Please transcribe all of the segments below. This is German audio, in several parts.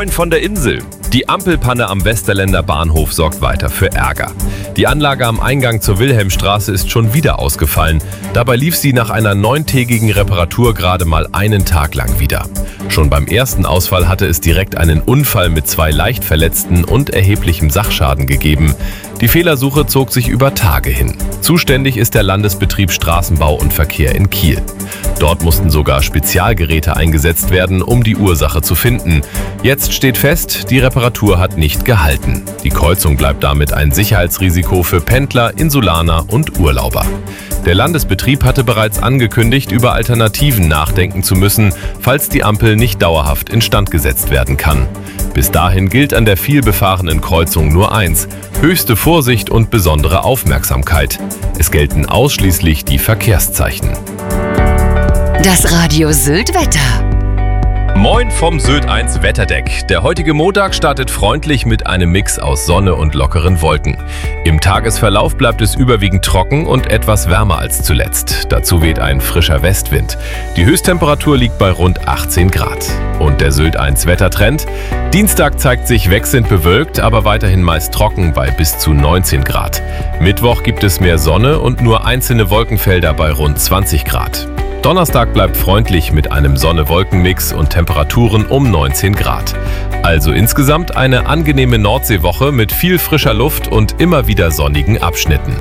Moin von der Insel. Die Ampelpanne am Westerländer Bahnhof sorgt weiter für Ärger. Die Anlage am Eingang zur Wilhelmstraße ist schon wieder ausgefallen. Dabei lief sie nach einer 9-tägigen Reparatur gerade mal einen Tag lang wieder. Schon beim ersten Ausfall hatte es direkt einen Unfall mit 2 Leichtverletzten und erheblichem Sachschaden gegeben. Die Fehlersuche zog sich über Tage hin. Zuständig ist der Landesbetrieb Straßenbau und Verkehr in Kiel. Dort mussten sogar Spezialgeräte eingesetzt werden, um die Ursache zu finden. Jetzt steht fest, die Reparatur hat nicht gehalten. Die Kreuzung bleibt damit ein Sicherheitsrisiko für Pendler, Insulaner und Urlauber. Der Landesbetrieb hatte bereits angekündigt, über Alternativen nachdenken zu müssen, falls die Ampel nicht dauerhaft instand gesetzt werden kann. Bis dahin gilt an der vielbefahrenen Kreuzung nur eins: höchste Vorsicht und besondere Aufmerksamkeit. Es gelten ausschließlich die Verkehrszeichen. Das Radio Sylt Wetter. Moin vom Sylt 1 Wetterdeck. Der heutige Montag startet freundlich mit einem Mix aus Sonne und lockeren Wolken. Im Tagesverlauf bleibt es überwiegend trocken und etwas wärmer als zuletzt. Dazu weht ein frischer Westwind. Die Höchsttemperatur liegt bei rund 18 Grad. Und der Sylt 1 Wettertrend? Dienstag zeigt sich wechselnd bewölkt, aber weiterhin meist trocken bei bis zu 19 Grad. Mittwoch gibt es mehr Sonne und nur einzelne Wolkenfelder bei rund 20 Grad. Donnerstag bleibt freundlich mit einem Sonne-Wolken-Mix und Temperaturen um 19 Grad. Also insgesamt eine angenehme Nordseewoche mit viel frischer Luft und immer wieder sonnigen Abschnitten.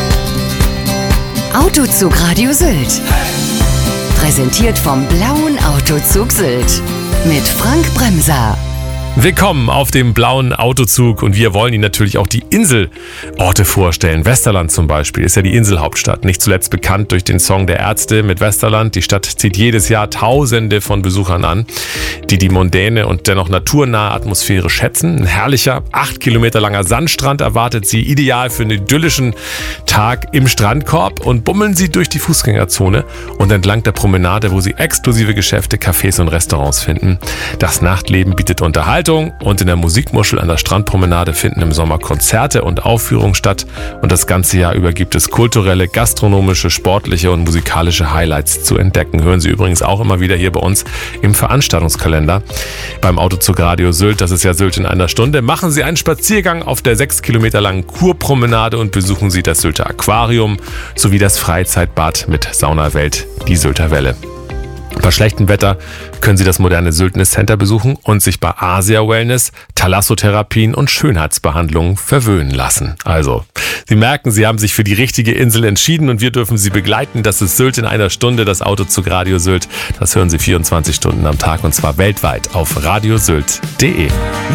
Autozug Radio Sylt. Präsentiert vom Blauen Autozug Sylt. Mit Frank Bremser. Willkommen auf dem Blauen Autozug und wir wollen Ihnen natürlich auch die Inselorte vorstellen. Westerland zum Beispiel ist ja die Inselhauptstadt, nicht zuletzt bekannt durch den Song der Ärzte mit Westerland. Die Stadt zieht jedes Jahr Tausende von Besuchern an, die die mondäne und dennoch naturnahe Atmosphäre schätzen. Ein herrlicher, 8 Kilometer langer Sandstrand erwartet Sie, ideal für einen idyllischen Tag im Strandkorb, und bummeln Sie durch die Fußgängerzone und entlang der Promenade, wo Sie exklusive Geschäfte, Cafés und Restaurants finden. Das Nachtleben bietet Unterhaltung und in der Musikmuschel an der Strandpromenade finden im Sommer Konzerte und Aufführungen statt, und das ganze Jahr über gibt es kulturelle, gastronomische, sportliche und musikalische Highlights zu entdecken. Hören Sie übrigens auch immer wieder hier bei uns im Veranstaltungskalender beim Autozug Radio Sylt. Das ist ja Sylt in einer Stunde. Machen Sie einen Spaziergang auf der 6 Kilometer langen Kurpromenade und besuchen Sie das Sylter Aquarium sowie das Freizeitbad mit Saunawelt, die Sylter Welle. Bei schlechtem Wetter können Sie das moderne Syltness Center besuchen und sich bei Asia Wellness, Thalassotherapien und Schönheitsbehandlungen verwöhnen lassen. Also, Sie merken, Sie haben sich für die richtige Insel entschieden und wir dürfen Sie begleiten. Das ist Sylt in einer Stunde, das Autozug Radio Sylt. Das hören Sie 24 Stunden am Tag und zwar weltweit auf radiosylt.de.